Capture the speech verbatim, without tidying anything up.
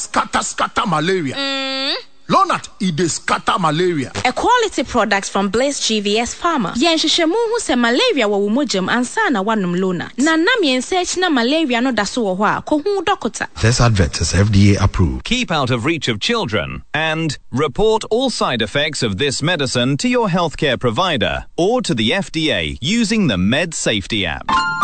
scatter scatter malaria. Mm. Lonat, it dey scatter malaria. A quality product from Blaze G V S Pharma. Yen hwehwemu hu se malaria wo wo mojam ansa na wanom Lonat. Na nam yen search na malaria no da so wo ho a ko hu doctor. This advert is F D A approved. Keep out of reach of children and report all side effects of this medicine to your healthcare provider or to the F D A using the Med Safety app.